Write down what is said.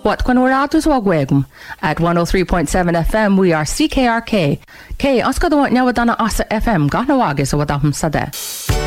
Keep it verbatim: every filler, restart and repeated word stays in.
What when we're out wagwegum at one oh three point seven F M we are C K R K. K Oscar the one now dana asa F M gana wagis o wadahum sade.